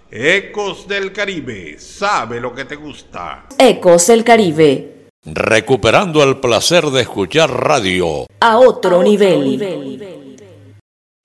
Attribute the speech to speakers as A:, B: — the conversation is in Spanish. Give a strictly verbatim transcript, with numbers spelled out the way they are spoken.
A: Ecos del Caribe, sabe lo que te gusta.
B: Ecos del Caribe.
C: Recuperando el placer de escuchar radio
B: a otro, a otro nivel. nivel.